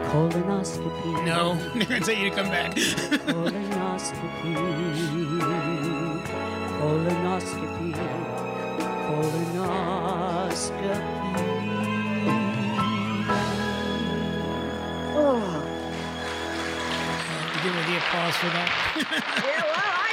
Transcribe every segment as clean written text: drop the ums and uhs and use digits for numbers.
Colonoscopy. No, they're going to tell you to come back. Colonoscopy. Colonoscopy. Colonoscopy. Oh. Give her the applause for that. Yeah, well, I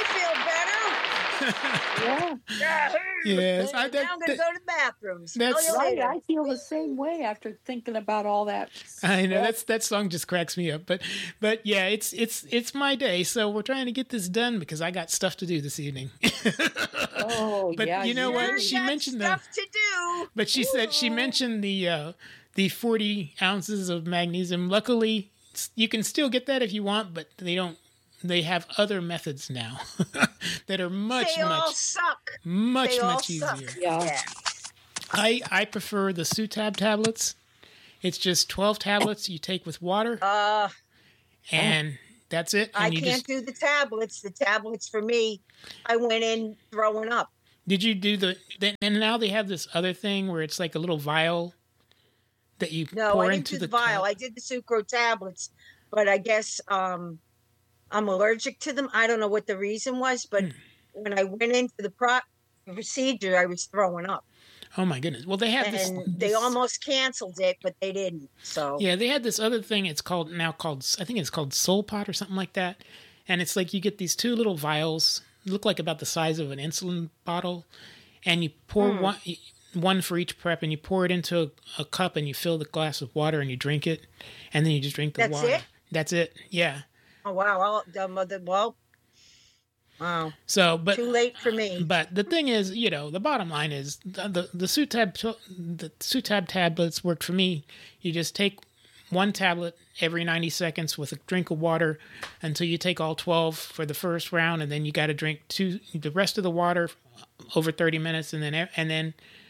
feel better. Yeah. Yes, Now I'm going to go to the bathroom. Smell That's- you Right, later. I feel the same way after thinking about all that. I know that song just cracks me up, but yeah, it's my day, so we're trying to get this done because I got stuff to do this evening. Oh, But yeah. you know what? Sure She got mentioned stuff to do. But she said she mentioned the 40 ounces of magnesium. Luckily, you can still get that if you want, but they don't. They have other methods now that are They all suck. much They all easier. suck. Yeah. I prefer the Sutab tablets. It's just 12 tablets you take with water, and that's it. And I you can't do the tablets. The tablets for me, I went in throwing up. Did you do and now they have this other thing where it's like a little vial that you No, pour I didn't into do the the vial. cup? I did the sucro tablets, but I guess I'm allergic to them. I don't know what the reason was, but when I went into the procedure, I was throwing up. Oh my goodness! Well, they have And they this almost canceled it, but they didn't. So Yeah, they had this other thing. It's called I think it's called Soul Pot or something like that. And it's like you get these two little vials, look like about the size of an insulin bottle, and you pour one for each prep, and you pour it into a cup, and you fill the glass with water, and you drink it, and then you just drink the That's water. it? That's it. Yeah. oh wow, wow, So, but too late for me. But the thing is, the bottom line is the Sutab tablets worked for me. You just take one tablet every 90 seconds with a drink of water until you take all 12 for the first round, and then you got to drink the rest of the water over 30 minutes, and then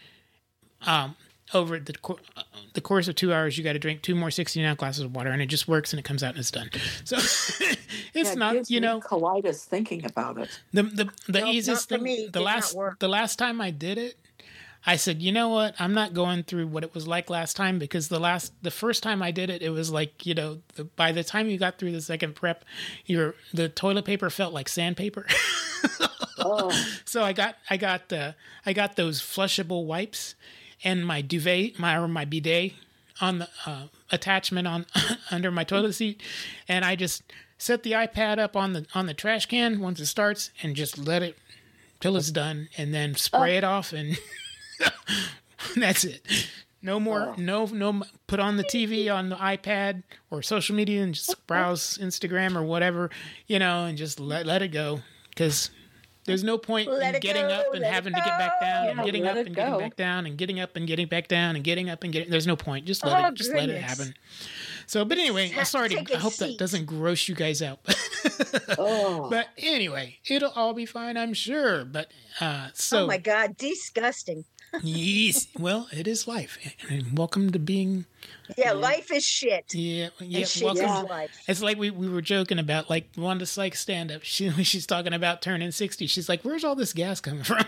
over the course of 2 hours, you got to drink 2 more 16-ounce glasses of water, and it just works, and it comes out and it's done. So it's It not, gives me colitis thinking about it. the No, easiest not for thing. me. Did not work. The last time I did it, I said, you know what? I'm not going through what it was like last time, because the first time I did it, it was like, by the time you got through the second prep, the toilet paper felt like sandpaper. Oh. So I got those flushable wipes and my duvet, my bidet on the attachment on under my toilet seat, and I just set the iPad up on the trash can once it starts, and just let it till it's done, and then spray it off, and that's it. No more, no. Put on the TV on the iPad or social media and just browse Instagram or whatever, and just let it go, because there's no point in getting up and having to get back down, and getting up and getting back down, and getting up and getting back down, and getting up and getting. There's no point. Just let it happen. So, but anyway, I'm sorry. I hope that doesn't gross you guys out. But anyway, it'll all be fine, I'm sure. But oh my God, disgusting. Yes, well, it is life, and welcome to being. Yeah, life is shit. Yeah. And shit Welcome. is life. It's like we were joking about, like, Wanda Sykes stand up. She's talking about turning 60. She's like, "Where's all this gas coming from?"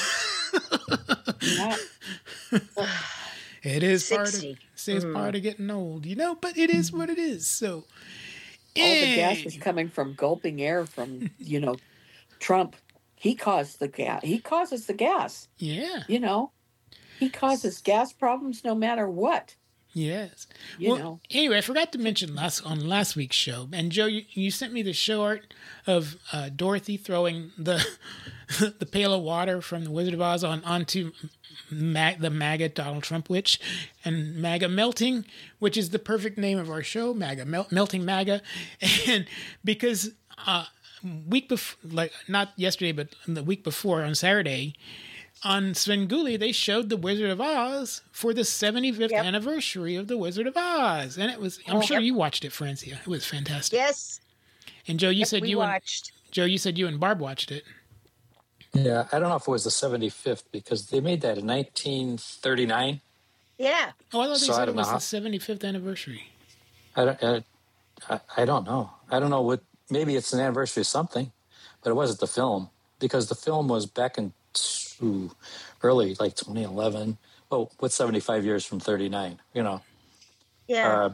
It is part of getting old, but it is what it is. So All the gas is coming from gulping air from, Trump. He caused the gas. He causes the gas. Yeah. He causes gas problems no matter what. Yes. Well, anyway, I forgot to mention on last week's show, and Joe, you sent me the show art of Dorothy throwing the pail of water from the Wizard of Oz onto the MAGA Donald Trump witch, and MAGA melting, which is the perfect name of our show, MAGA melting MAGA, and because week before, like not yesterday, but the week before on Saturday. On Svengoolie, they showed The Wizard of Oz for the 75th anniversary of The Wizard of Oz. And it was, I'm sure you watched it, Francia. It was fantastic. Yes. And Joe, you said we watched. Joe, you said you and Barb watched it. Yeah, I don't know if it was the 75th, because they made that in 1939. Yeah. Oh, I thought they said it was the 75th anniversary. I don't know. I don't know what, maybe it's an anniversary of something, but it wasn't the film, because the film was back in early, like 2011. Oh, what's 75 years from 39? Yeah.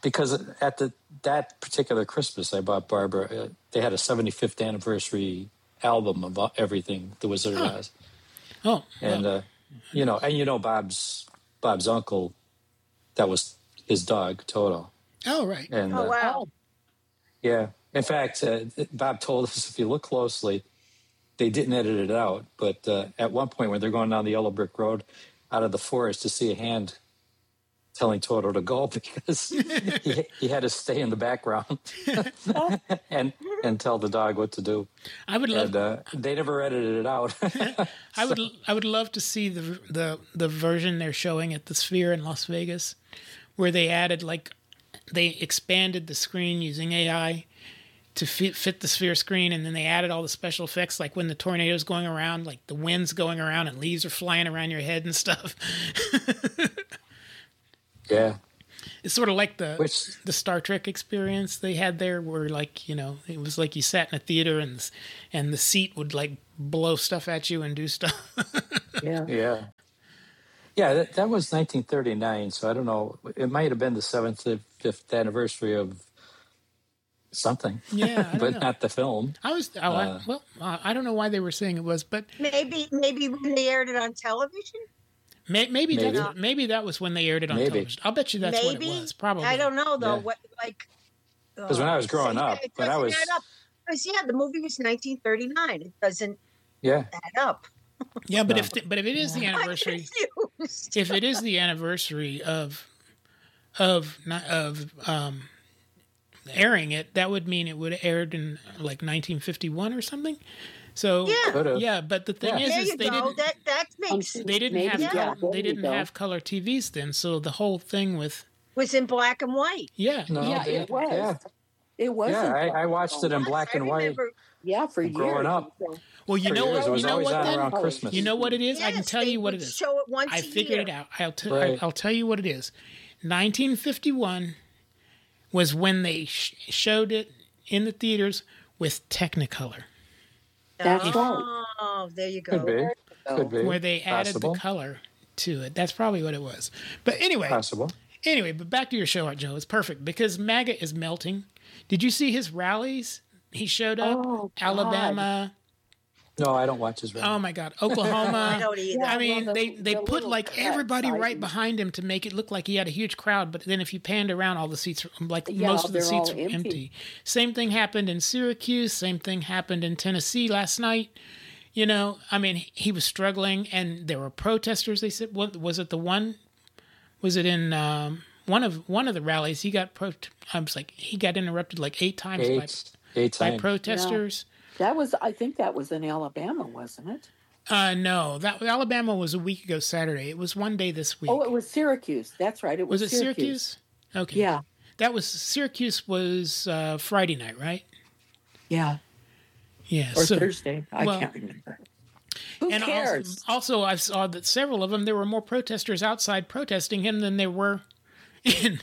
because at that particular Christmas, I bought Barbara. They had a 75th anniversary album of everything The Wizard of Oz. Oh, and Bob's uncle, that was his dog Toto. Oh, right. And Oh, wow. yeah, in fact, Bob told us if you look closely, they didn't edit it out, but at one point when they're going down the yellow brick road out of the forest, to see a hand telling Toto to go because he had to stay in the background and tell the dog what to do. I would love. They never edited it out. I would love to see the version they're showing at the Sphere in Las Vegas, where they added they expanded the screen using AI to fit the Sphere screen, and then they added all the special effects, like when the tornado's going around, like the wind's going around and leaves are flying around your head and stuff. Yeah. It's sort of like the Star Trek experience they had there, where it was like you sat in a theater and the seat would blow stuff at you and do stuff. Yeah. Yeah, that was 1939, so I don't know. It might have been the 75th anniversary of something. Yeah, but not the film. I don't know why they were saying it was, but maybe when they aired it on television. Maybe that was when they aired it on television. I'll bet you that's what it was. Probably. I don't know though. Yeah. Because when I was growing up, the movie was 1939. It doesn't add up. Yeah, but if it is the anniversary, if it is the anniversary of airing it, that would mean it would have aired in 1951 or something. So but the thing is they didn't have color TVs then, so the whole thing was in black and white. Yeah, it was. Yeah. It was. Yeah, I watched it in black and white. Yeah, for years. Growing up. Well, you know what? It was always on around Christmas. You know what it is? Yes, I can tell you what it is. Show it once I figured it out. I'll tell you what it is. 1951 was when they showed it in the theaters with Technicolor. That's right. Oh, there you go. Could be. Where they added the color to it. That's probably what it was. But anyway. Possible. Anyway, but back to your show, Art Joe. It's perfect because MAGA is melting. Did you see his rallies? He showed up. Oh, Alabama. No, I don't watch his rallies. Oh my God, Oklahoma. I don't either. I mean, Well, they put everybody right behind him to make it look like he had a huge crowd. But then if you panned around, all the seats, most of the seats were empty. Same thing happened in Syracuse. Same thing happened in Tennessee last night. I mean, he was struggling, and there were protesters. They said, was it the one? Was it in one of the rallies? He got he got interrupted 8 times by protesters. Yeah. I think that was in Alabama, wasn't it? No, Alabama was a week ago Saturday. It was one day this week. Oh, it was Syracuse. That's right. It was Syracuse? Okay. Yeah. Syracuse was Friday night, right? Yeah. Yeah. Or Thursday. I can't remember. Who cares? Also, I saw that several of them, there were more protesters outside protesting him than there were in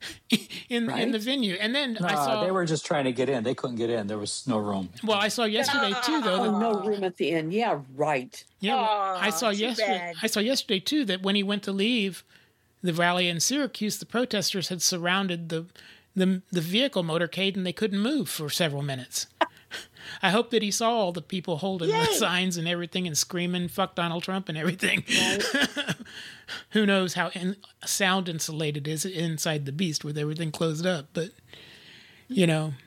the venue. And then I saw they were just trying to get in. They couldn't get in. There was no room. Well, I saw yesterday too, though. No room at the end. Yeah, right. Yeah, I saw yesterday. Bad. I saw yesterday too that when he went to leave the rally in Syracuse, the protesters had surrounded the vehicle motorcade and they couldn't move for several minutes. I hope that he saw all the people holding the signs and everything and screaming "fuck Donald Trump" and everything. Right. Who knows how sound insulated is inside the beast with everything closed up? But he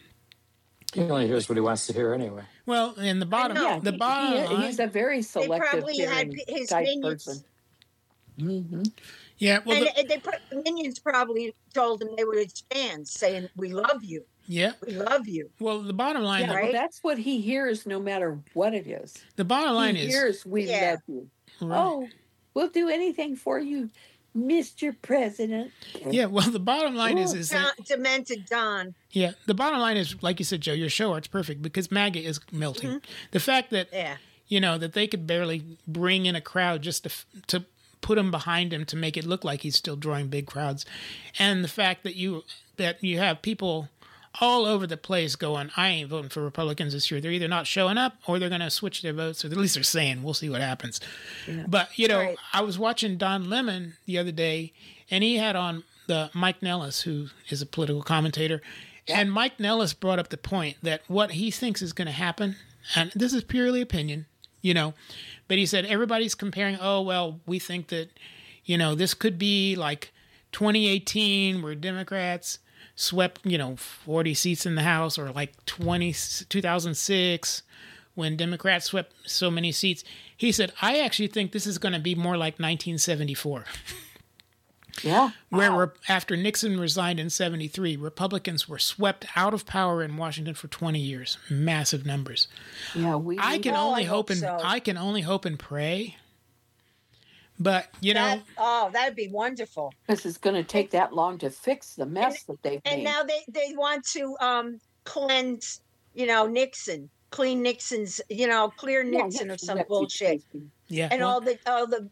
only hears what he wants to hear anyway. Well, and the bottom line, he's a very selective type minions. person. Mm-hmm. Yeah, well, the minions probably told him they were his fans, saying, "We love you." Yeah, we love you. Well, the bottom line, well, that's what he hears, no matter what it is. The bottom line he hears, "We love you." Right. Oh, we'll do anything for you, Mr. President. Yeah, well, the bottom line is that demented Don. Yeah, the bottom line is, like you said, Joe, your show art's perfect because MAGA is melting. Mm-hmm. The fact that that they could barely bring in a crowd just to put him behind him to make it look like he's still drawing big crowds, and the fact that you have people all over the place going, I ain't voting for Republicans this year. They're either not showing up or they're going to switch their votes, or at least they're saying, we'll see what happens. Yeah. But, I was watching Don Lemon the other day, and he had on Mike Nellis, who is a political commentator, and Mike Nellis brought up the point that what he thinks is going to happen, and this is purely opinion, but he said everybody's comparing. Oh well, we think that this could be like 2018 where Democrats swept 40 seats in the House, or like 2006 when Democrats swept so many seats. He said, I actually think this is going to be more like 1974. Yeah. Where after Nixon resigned in 73, Republicans were swept out of power in Washington for 20 years. Massive numbers. Yeah, I can only hope and pray. But, that'd be wonderful. Because it's going to take that long to fix the mess that they've made. And now they want to cleanse, Nixon. Clean Nixon's, clear Nixon or some bullshit. Yeah. And all the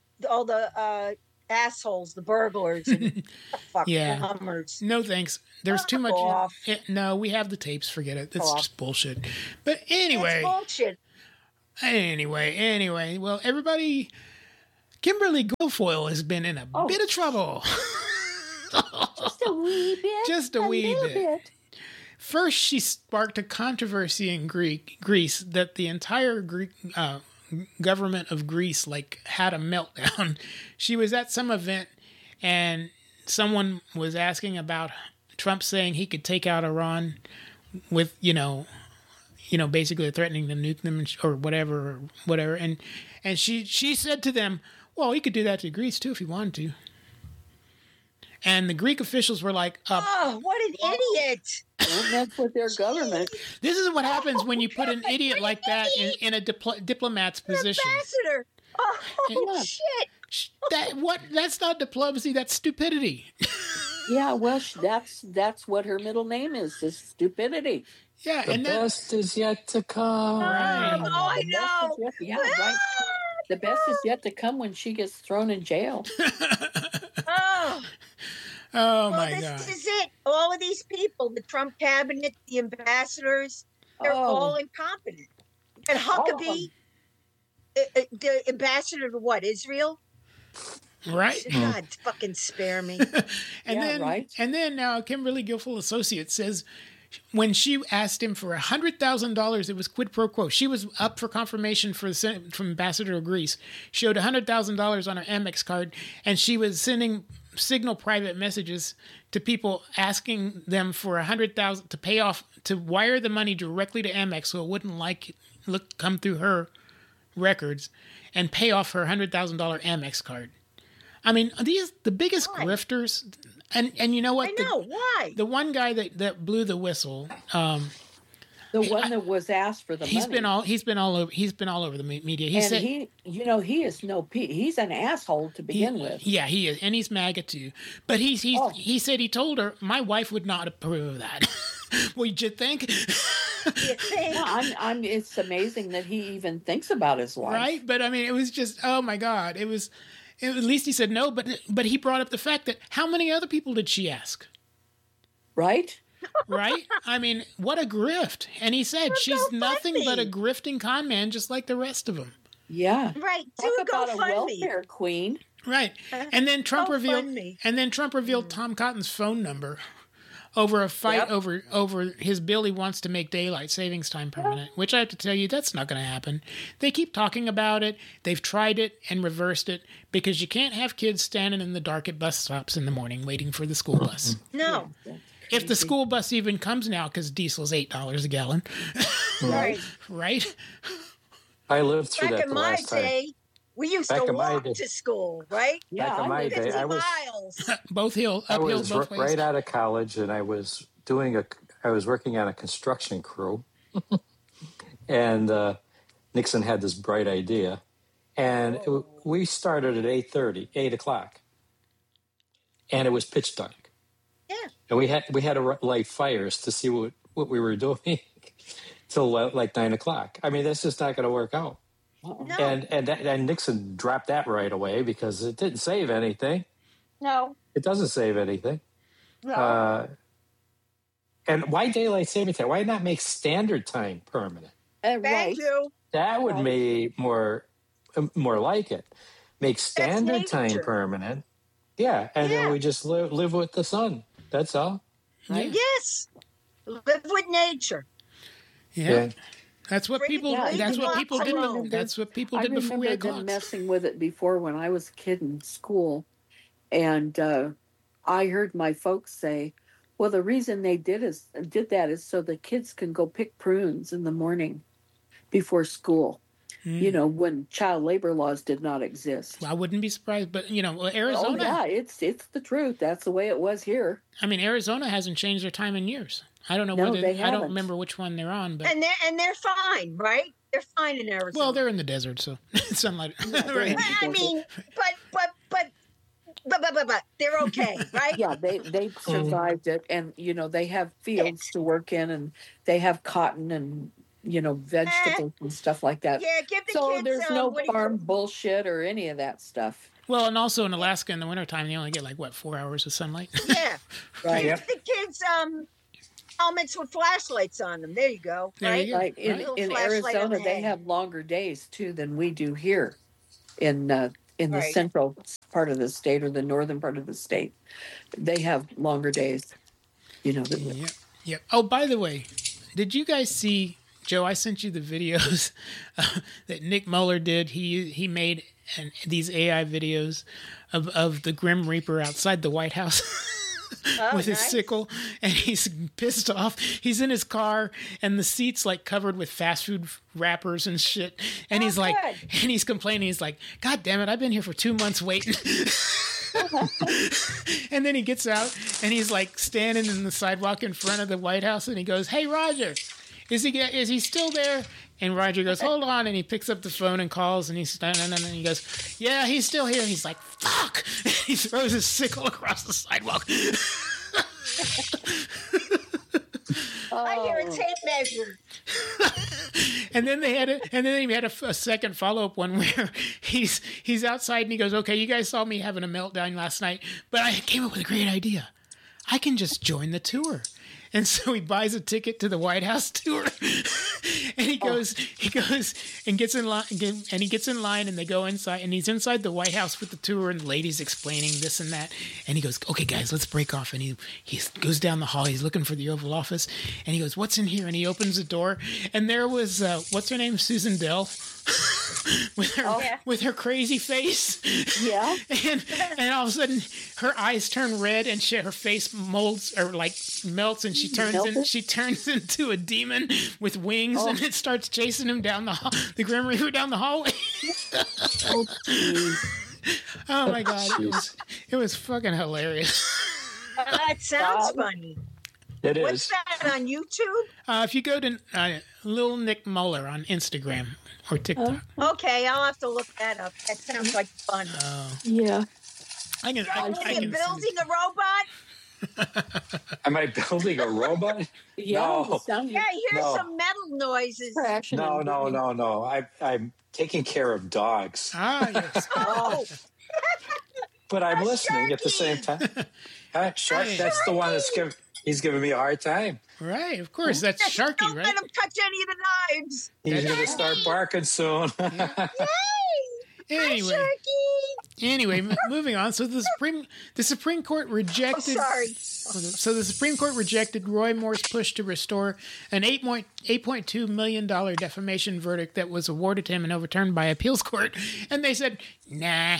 assholes, the burglars, and hummers. No thanks. There's too much. No, we have the tapes. Forget it. It's just bullshit. But anyway. It's bullshit. Anyway. Well, everybody, Kimberly Guilfoyle has been in a bit of trouble. Just a wee bit. Just a wee bit. First, she sparked a controversy in Greece that the entire Greek government of Greece had a meltdown. She was at some event, and someone was asking about Trump saying he could take out Iran with basically threatening to nuke them or whatever, and she said to them, "Well, he could do that to Greece too if he wanted to." And the Greek officials were like, "Oh, what an idiot!" Don't mess with their government. This is what happens when you put an idiot like that in a diplomat's position. Ambassador. Oh, shit. That's not diplomacy. That's stupidity. Yeah, well, that's what her middle name is stupidity. Yeah, the best is yet to come. Right. Oh, I know. Right. The best is yet to come when she gets thrown in jail. My God. This is it. All of these people, the Trump cabinet, the ambassadors, they're all incompetent. And Huckabee, the ambassador to what, Israel? Right. God, fucking spare me. And then now Kimberly Guilfoyle Associates says when she asked him for $100,000, it was quid pro quo. She was up for confirmation from Ambassador of Greece. She owed $100,000 on her Amex card, and she was sending Signal private messages to people asking them for $100,000 to pay off, to wire the money directly to Amex so it wouldn't come through her records and pay off her $100,000 Amex card. I mean, the biggest grifters, and you know what? I know why. The one guy that blew the whistle, the one that was asked for the money. He's been all over the media. He said he is he's an asshole to begin with. Yeah, he is, and he's MAGA too. But he said he told her my wife would not approve of that. Would you think? It's amazing that he even thinks about his wife. Right, but I mean, it was just my God. It was. At least he said no, but he brought up the fact that how many other people did she ask? Right? Right? I mean, what a grift. And he said she's nothing but a grifting con man just like the rest of them. Yeah. Right. Talk about a welfare queen. Right. And then Trump revealed Tom Cotton's phone number over a fight over his bill he wants to make daylight savings time permanent, which I have to tell you, that's not going to happen. They keep talking about it. They've tried it and reversed it because you can't have kids standing in the dark at bus stops in the morning waiting for the school bus. No. If the school bus even comes now because diesel's $8 a gallon. Right. Right? I lived through Back that in the my last time. day, we used to walk to school, right? Yeah, Back in my day, 50 miles. Uphill I was both ways. right out of college, and I was working on a construction crew, and Nixon had this bright idea, and we started at 8 o'clock, and it was pitch dark. Yeah, and we had to light fires to see what we were doing till like 9 o'clock. I mean, that's just not going to work out. no, And Nixon dropped that right away because it didn't save anything. no, It doesn't save anything. no. And why daylight saving time? Why not make standard time permanent? Right. Thank you. That would be more like it. Make standard time nature. permanent, Yeah, and Yeah. then we just live with the sun. That's all. Yeah. Yes. Live with nature. Yeah. That's what Bring people. it Yeah, That's you what know, people I did. remember- That's what people I did before we remember had them clocks. messing with it before when I was a kid in school, and I heard my folks say, "Well, the reason they did that is so the kids can go pick prunes in the morning before school." You know, when child labor laws did not exist. I wouldn't be surprised, but Oh Arizona. yeah, it's the truth. That's the way it was here. I mean, Arizona hasn't changed their time in years. I don't know No, whether they I don't haven't. remember which one they're on, but And they're fine, right? They're fine in Arizona. well, they're in the desert, so it's unlike they're right. in- I mean, but they're okay, right? Yeah, they survived it, and you know they have fields to work in, and they have cotton and vegetables and stuff like that. Yeah, give the So kids. there's no what do you- farm bullshit or any of that stuff. Well, and also in Alaska in the wintertime, they only get like 4 hours of sunlight. Yeah, Right. give the kids helmets with flashlights on them. There you go. There Right. you go. Like in, Little in flashlight on Arizona, the they head. have longer days too than we do here in the Right. central part of the state or the northern part of the state. They have longer days. Yep. Yep. Oh, by the way, did you guys see, Joe? I sent you the videos that Nick Muller did. He made these AI videos of the Grim Reaper outside the White House. Oh, with his nice. sickle, and he's pissed off. He's in his car, and the seat's like covered with fast food wrappers and shit. And he's like, good. and he's complaining. He's like, "God damn it! I've been here for 2 months waiting." And then he gets out, and he's like standing in the sidewalk in front of the White House, and he goes, "Hey, Roger, is he still there?" And Roger goes, "Hold on," and he picks up the phone and calls, and and he goes, "Yeah, he's still here." He's like, "Fuck!" He throws his sickle across the sidewalk. I hear a Oh. tape measure. And then he had a second follow-up one where he's outside and he goes, "Okay, you guys saw me having a meltdown last night, but I came up with a great idea. I can just join the tour." And so he buys a ticket to the White House tour, and he goes and gets in line, and he gets in line, and they go inside, and he's inside the White House with the tour, and the lady's explaining this and that, and he goes, "Okay, guys, let's break off." And he goes down the hall, he's looking for the Oval Office, and he goes, "What's in here?" And he opens the door, and there was what's her name, Susan Dell, with her crazy face. Yeah. And all of a sudden her eyes turn red and her face melts, and she turns into a demon with wings, and it starts chasing him down the Grim Reaper down the hallway. Oh, geez. Oh my god, it was fucking hilarious. That sounds funny. It What's is. that on YouTube? If you go to Lil Nick Muller on Instagram or TikTok, Okay, I'll have to look that up. That sounds like fun. Yeah. I can. Are I you can building a robot? Am I building a robot? Yeah. No. the sound Yeah, I hear No. some metal noises. crashing No, and no, burning. no, no. I'm taking care of dogs, Yes. Oh, but I'm Oh, listening at the same time. Shark, Hey. that's the one he's giving me a hard time. Right, of course. That's Sharky, don't right? let him touch any of the knives. He's going to start barking soon. Anyway, moving on. So the Supreme Court Oh, rejected. sorry. So the Supreme Court rejected Roy Moore's push to restore an $8.2 million defamation verdict that was awarded to him and overturned by appeals court. And they said, nah.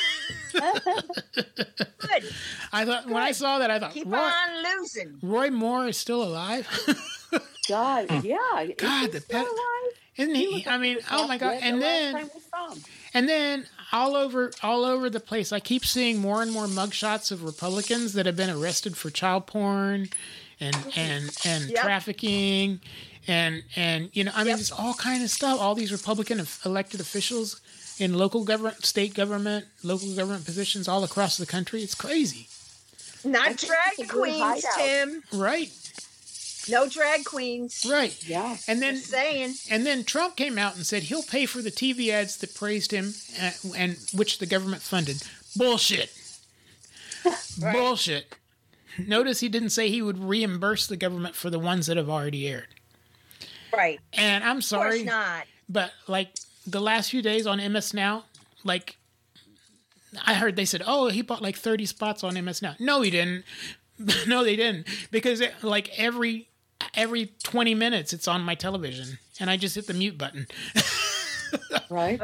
Good. I thought when I saw that, I thought Keep Roy, on losing. Roy Moore is still alive. God, yeah. God, is the he still pet- alive? Isn't he? I mean, oh my God! Yeah, the last time we saw him. And then all over the place, I keep seeing more and more mugshots of Republicans that have been arrested for child porn and Yep. trafficking and I mean, it's all kind of stuff. All these Republican elected officials in local government, state government, local government positions all across the country. It's crazy, Not it's a drag good queens, hideout. Tim. right? No drag queens. Right. Yeah. And then Just saying. And then Trump came out and said he'll pay for the TV ads that praised him and which the government funded. Bullshit. Right. Bullshit. Notice he didn't say he would reimburse the government for the ones that have already aired. Right. And I'm Of sorry, course not. but like the last few days on MS Now, like I heard they said, oh, he bought like 30 spots on MS Now. No, he didn't. No, they didn't. Because like every 20 minutes, it's on my television. And I just hit the mute button. Right?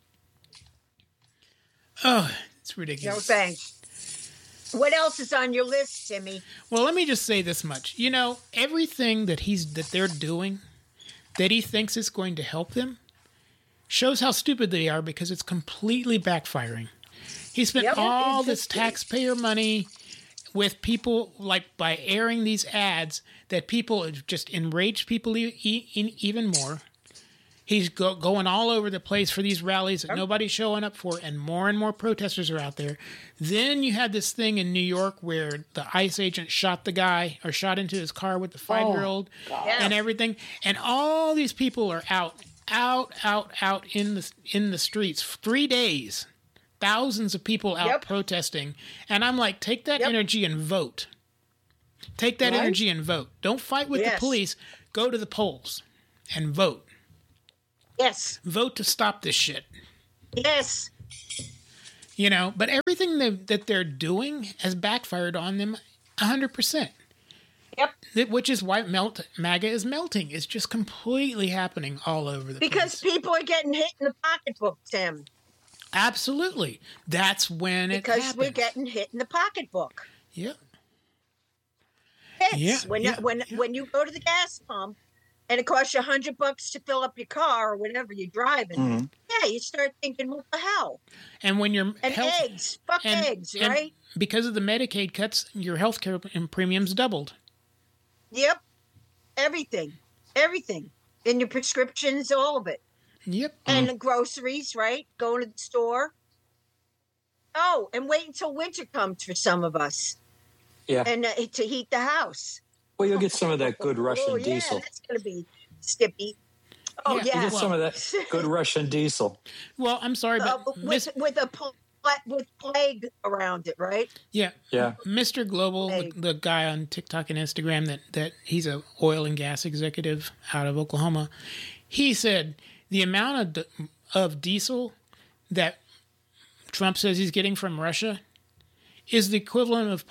Oh, it's No ridiculous. thanks. What else is on your list, Timmy? Well, let me just say this much. You know, everything that they're doing that he thinks is going to help them shows how stupid they are because it's completely backfiring. He spent Yep. all It's this just- taxpayer money with people, like by airing these ads that people just enraged people even more. He's going all over the place for these rallies that nobody's showing up for, and more protesters are out there. Then you had this thing in New York where the ICE agent shot the guy, or shot into his car with the 5-year-old and everything. And all these people are out in the streets. 3 days. Thousands of people out protesting. And I'm like, take that energy and vote. Take that energy and vote. Don't fight with the police. Go to the polls and vote. Yes. Vote to stop this shit. Yes. You know, but everything that they're doing has backfired on them 100%. Yep. Which is why MAGA is melting. It's just completely happening all over the Because place. people are getting hit in the pocketbook, Tim. Absolutely. That's when it Because happens. we're getting hit in the pocketbook. Yep. Yes. Yeah, When you go to the gas pump and it costs you $100 to fill up your car or whatever you're driving, yeah, you start thinking, what the hell? And when your And health, eggs. Fuck and- eggs, and right? because of the Medicaid cuts, your health care premiums doubled. Yep. Everything. And your prescriptions, all of it. Yep. And the groceries, right? Going to the store. Oh, and wait until winter comes for some of us. Yeah. And to heat the house. Well, you'll get some of that good Russian Oh, yeah, diesel. that's going to be stippy. Oh, Yeah, yeah. You get some of that good Russian diesel. Well, I'm sorry, but with plague around it, right? yeah, Yeah. Mr. Global, Hey. the guy on TikTok and Instagram that he's a oil and gas executive out of Oklahoma, he said the amount of diesel that Trump says he's getting from Russia is the equivalent of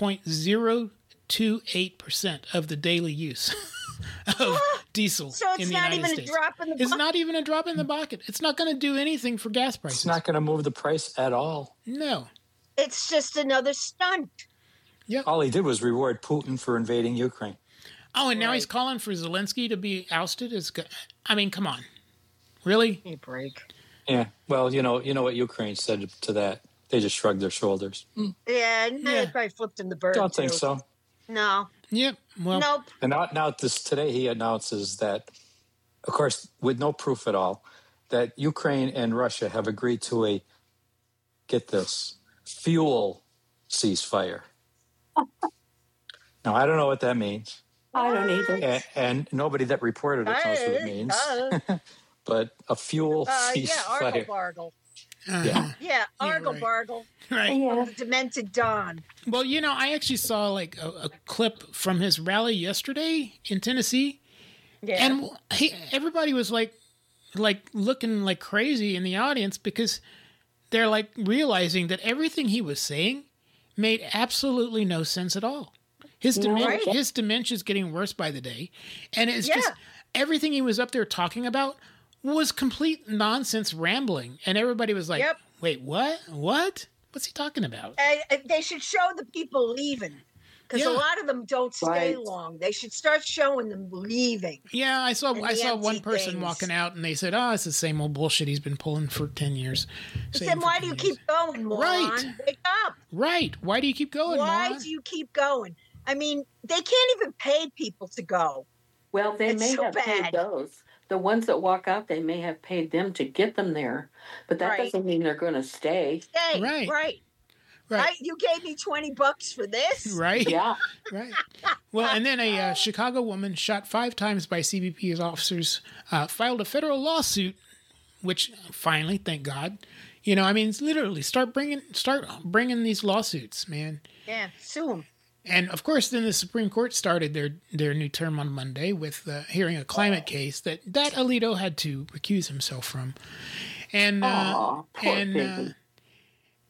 0.028% of the daily use of diesel So it's in the not United even States. a drop in the It's bucket. not even a drop in the bucket. It's not going to do anything for gas prices. It's not going to move the price at all. No. It's just another stunt. All he did was reward Putin for invading Ukraine. Oh, and now he's calling for Zelensky to be ousted. I mean, come on. Really? Hey, break. Yeah. Well, you know what Ukraine said to that. They just shrugged their shoulders. Yeah, no, Yeah. they probably flipped him the bird. Don't think too. so. No. Yep. Well, Nope. And now today he announces that, of course, with no proof at all, that Ukraine and Russia have agreed to get this, fuel ceasefire. Now, I don't know what that means. I don't either. And nobody that reported it knows what it means. But a fuel Yeah, ceasefire. Argle-bargle. Yeah. Yeah, Argle-bargle. right. Yeah. The demented Don. Well, I actually saw like a clip from his rally yesterday in Tennessee, Yeah. and everybody was like looking like crazy in the audience because they're like realizing that everything he was saying made absolutely no sense at all. His dementia is getting worse by the day, and it's just everything he was up there talking about was complete nonsense rambling, and everybody was like, "Wait, what? What? What's he talking about?" They should show the people leaving because Yeah. a lot of them don't stay Right. long. They should start showing them leaving. Yeah, I saw the one empty person things. walking out, and they said, "Oh, it's the same old bullshit he's been pulling for 10 years." Same Then for why 10 do you years. keep going, moron? Right. Wake up. Right? Why do you keep going? Why moron? do you keep going? I mean, they can't even pay people to go. Well, they It's may so have bad. paid those. The ones that walk out, they may have paid them to get them there, but that Right. doesn't mean they're going to stay. Hey, Right. right. You gave me $20 for this. Right? Yeah. Right. Well, and then a Chicago woman shot 5 times by CBP's officers filed a federal lawsuit, which finally, thank God, I mean, it's literally start bringing these lawsuits, man. Yeah, sue 'em. And of course, then the Supreme Court started their new term on Monday with hearing a climate case that Alito had to recuse himself from, and Aw, poor and baby.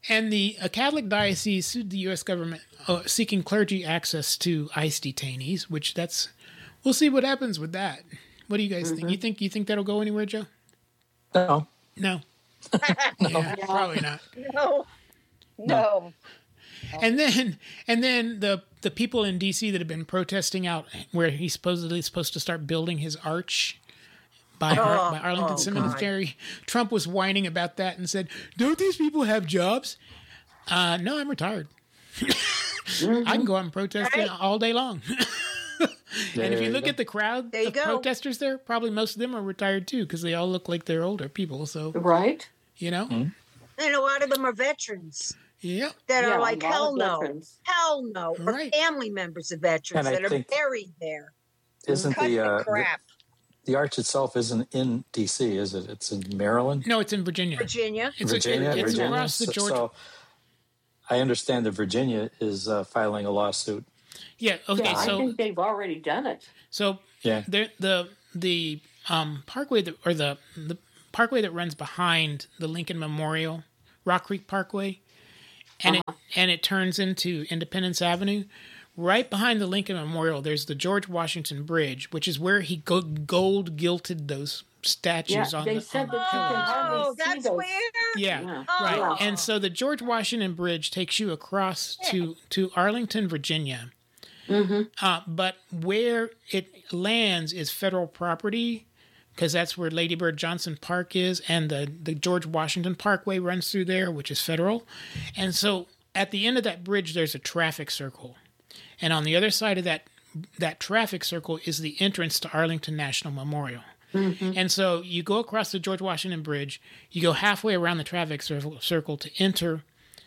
And the Catholic diocese sued the U.S. government seeking clergy access to ICE detainees, which we'll see what happens with that. What do you guys think? You think that'll go anywhere, Joe? No. No. Yeah, probably not. No. And then the people in D.C. that have been protesting out where he's supposedly supposed to start building his arch by Arlington Cemetery. God. Trump was whining about that and said, "Don't these people have jobs?" No, I'm retired. I can go out and protest all day long. And if you look at the crowd of protesters there, probably most of them are retired too, because they all look like they're older people. So right, you know, and a lot of them are veterans. Yeah, that are like hell no, or family members of veterans that are buried there. Isn't the arch itself isn't in D.C., is it? It's in Maryland? No, it's in Virginia. It's across the Georgia. So I understand that Virginia is filing a lawsuit. Yeah. Okay. Yeah, so I think they've already done it. So the parkway the parkway that runs behind the Lincoln Memorial, Rock Creek Parkway, and it turns into Independence Avenue. Right behind the Lincoln Memorial, there's the George Washington Bridge, which is where he gold gilted those statues on the said that you can hardly see those. Where? Yeah, right. Oh. And so the George Washington Bridge takes you across to Arlington, Virginia. Mm-hmm. But where it lands is federal property, because that's where Lady Bird Johnson Park is, and the George Washington Parkway runs through there, which is federal. And so at the end of that bridge, there's a traffic circle. And on the other side of that traffic circle is the entrance to Arlington National Memorial. Mm-hmm. And so you go across the George Washington Bridge, you go halfway around the traffic circle to enter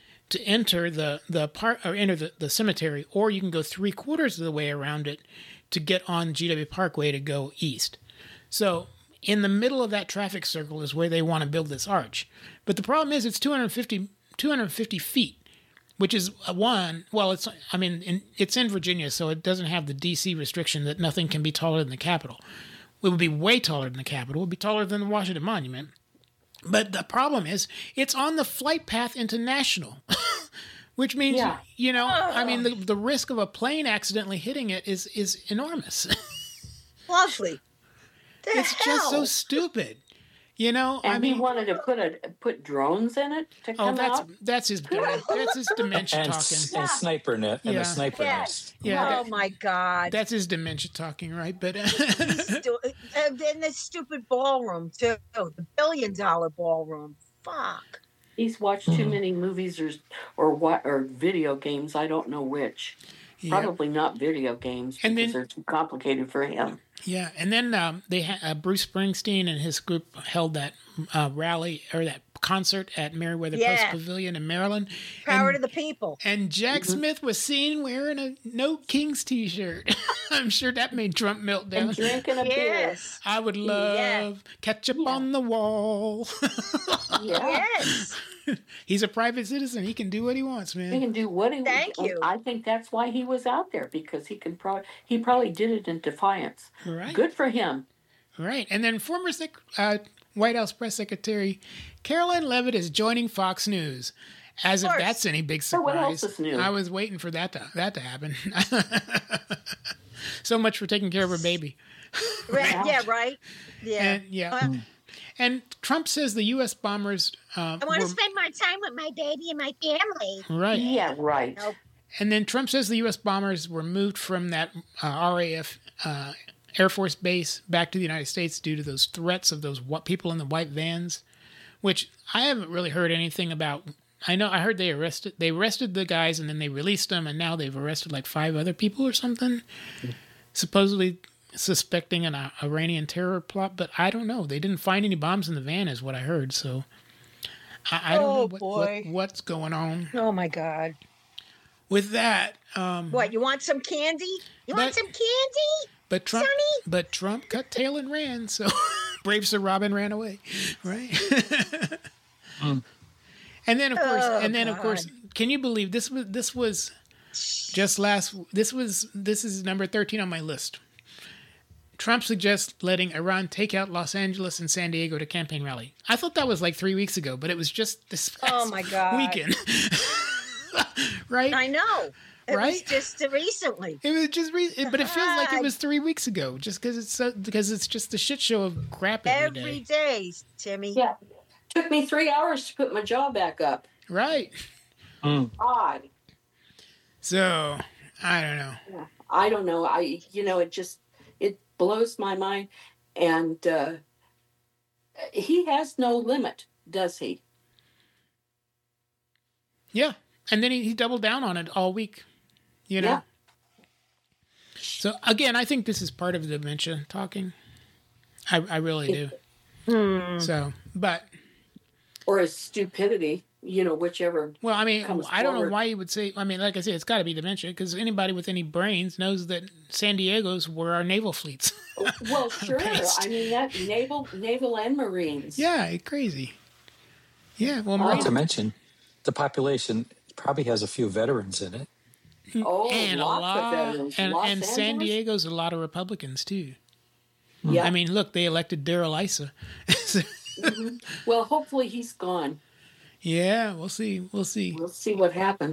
the cemetery, or you can go 3/4 of the way around it to get on GW Parkway to go east. So in the middle of that traffic circle is where they want to build this arch. But the problem is it's 250 feet. Which is it's in Virginia, so it doesn't have the D.C. restriction that nothing can be taller than the Capitol. It would be way taller than the Capitol. It would be taller than the Washington Monument. But the problem is, it's on the flight path into National, which means, the risk of a plane accidentally hitting it is enormous. Lovely. It's just so stupid. He wanted to put drones in it to come out. That's his dementia talking. And sniper net and a sniper nest. Yeah. Oh my God. That's his dementia talking, right? But and this stupid ballroom too, the $1 billion ballroom. Fuck. He's watched too many movies or video games. I don't know which. Yeah. Probably not video games because they're too complicated for him. Yeah, and then Bruce Springsteen and his group held that rally or that concert at Meriwether Post Pavilion in Maryland. Power to the people. And Jack Smith was seen wearing a No Kings t-shirt. I'm sure that made Trump melt down. And drinking a beer. I would love ketchup on the wall. Yes. He's a private citizen. He can do what he wants, man. He can do what he wants. Thank you. I think that's why he was out there, because he probably did it in defiance. Right. Good for him. Right. And then former White House press secretary Caroline Leavitt is joining Fox News. As if that's any big surprise. So what else is new? I was waiting for that to happen. So much for taking care of her baby. Right. Yeah, right. Yeah. And Trump says the U.S. bombers... I want to spend my time with my baby and my family. Right. Yeah, right. Nope. And then Trump says the U.S. bombers were moved from that RAF Air Force base back to the United States due to those threats of those people in the white vans, which I haven't really heard anything about. I heard they arrested the guys and then they released them, and now they've arrested like 5 other people or something, supposedly suspecting an Iranian terror plot, but I don't know. They didn't find any bombs in the van is what I heard, so I don't know what's going on. Oh my God. With that, what, you want some candy? Want some candy? But Trump, Sonny? But Trump cut tail and ran, so brave Sir Robin ran away, right? And then of course, can you believe this was just this is number 13 on my list. Trump suggests letting Iran take out Los Angeles and San Diego to campaign rally. I thought that was like 3 weeks ago, but it was just this past my God. weekend. Right? I know. It Right? was just recently. It was just, but it feels like it was 3 weeks ago, just because it's just a shit show of crap Every day, Timmy. Yeah. Took me 3 hours to put my jaw back up. Right. Odd. So I don't know. Yeah. I don't know. It blows my mind. And he has no limit, does he? Yeah, and then he doubled down on it all week. You know. Yeah. So again, I think this is part of dementia talking. I really do. So, but Or his stupidity, whichever. well, I mean, comes I don't know forward. why you would say. I mean, like I said, it's got to be dementia because anybody with any brains knows that San Diego's were our naval fleets. Well, sure. Based. I mean, that naval and Marines. Yeah, crazy. Yeah, well, Not Marines to mention, the population probably has a few veterans in it. Oh, and a lots lot, of veterans. Los and San Angeles? Diego's a lot of Republicans too. Yeah. I mean, look, they elected Daryl Issa. Well, hopefully he's gone. Yeah, we'll see. We'll see. We'll see what happens.